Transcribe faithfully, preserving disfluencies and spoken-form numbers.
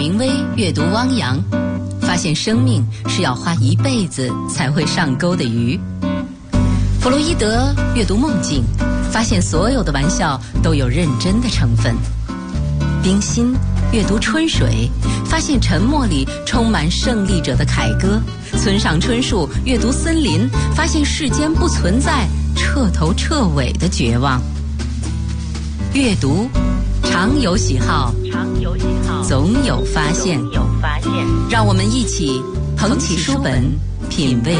明威阅读汪洋，发现生命是要花一辈子才会上钩的鱼。弗洛伊德阅读梦境，发现所有的玩笑都有认真的成分。冰心阅读春水，发现沉默里充满胜利者的凯歌。村上春树阅读森林，发现世间不存在彻头彻尾的绝望。阅读常有喜好，常有喜好，总有发现，有发现。让我们一起捧起书本，品味